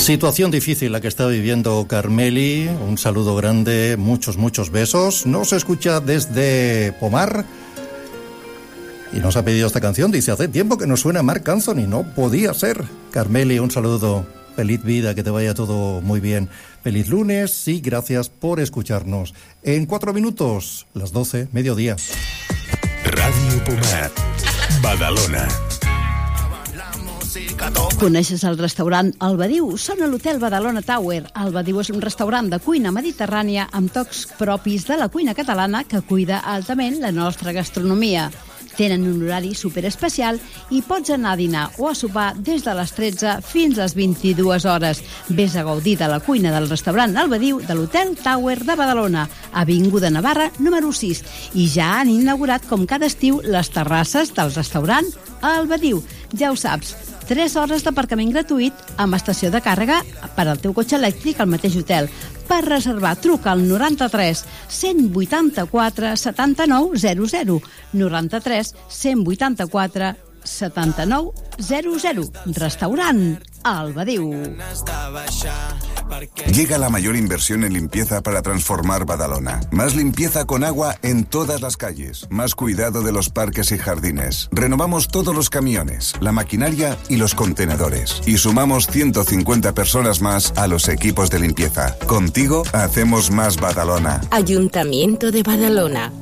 Situación difícil la que está viviendo Carmeli. Un saludo grande, muchos besos. Nos escucha desde Pomar y nos ha pedido esta canción. Dice, hace tiempo que nos suena Marc Anthony, no podía ser. Carmeli, un saludo, feliz vida, que te vaya todo muy bien. Feliz lunes y gracias por escucharnos. En 4 minutos, las 12, mediodía. Ràdio Pomar, Badalona. Coneixes el restaurant El Badiu? Són a l'Hotel Badalona Tower. El Badiu és un restaurant de cuina mediterrània amb tocs propis de la cuina catalana que cuida altament la nostra gastronomia. Tenen un horari superespecial i pots anar a dinar o a sopar des de les 13 fins a les 22 hores. Vés a gaudir de la cuina del restaurant El Badiu de l'Hotel Tower de Badalona, Avinguda Navarra, número 6. I ja han inaugurat, com cada estiu, les terrasses del restaurant El Badiu. Ja ho saps, 3 hores d'aparcament gratuït amb estació de càrrega per al teu cotxe elèctric al mateix hotel. Per reservar, truca al 93 184 79 00. 93 184 79 00. Restaurant El Badiu. Llega la mayor inversión en limpieza para transformar Badalona. Más limpieza con agua en todas las calles. Más cuidado de los parques y jardines. Renovamos todos los camiones, la maquinaria y los contenedores. Y sumamos 150 personas más a los equipos de limpieza. Contigo hacemos más Badalona. Ayuntamiento de Badalona.